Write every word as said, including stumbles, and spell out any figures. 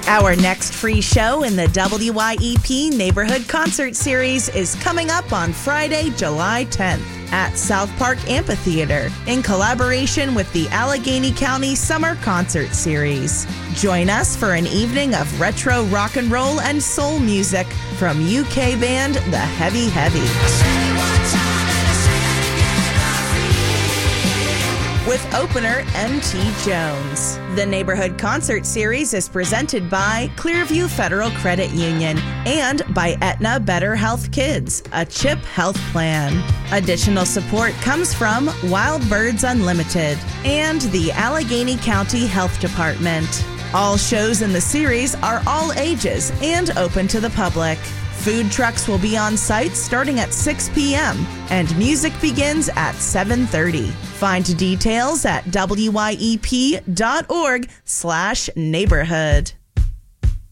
Our next free show in the W Y E P Neighborhood Concert Series is coming up on Friday, July tenth at South Park Amphitheater in collaboration with the Allegheny County Summer Concert Series. Join us for an evening of retro rock and roll and soul music from U K band The Heavy Heavy. With opener M T Jones. The Neighborhood Concert Series is presented by Clearview Federal Credit Union and by Aetna Better Health Kids, a CHIP health plan. Additional support comes from Wild Birds Unlimited and the Allegheny County Health Department. All shows in the series are all ages and open to the public. Food trucks will be on site starting at six p.m. and music begins at seven thirty. Find details at W Y E P dot org slash neighborhood.